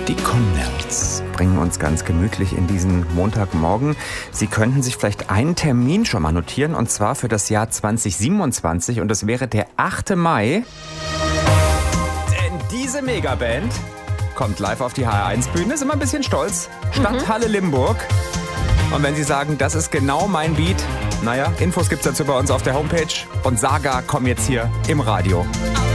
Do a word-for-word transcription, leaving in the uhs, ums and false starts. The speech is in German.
Die Cornells bringen uns ganz gemütlich in diesen Montagmorgen. Sie könnten sich vielleicht einen Termin schon mal notieren, und zwar für das Jahr zwanzig siebenundzwanzig, und das wäre der achte Mai. Denn diese Megaband kommt live auf die H R eins Bühne, sind wir ein bisschen stolz. Stadthalle mhm. Limburg. Und wenn Sie sagen, das ist genau mein Beat, naja, Infos gibt's dazu bei uns auf der Homepage. Und Saga kommen jetzt hier im Radio.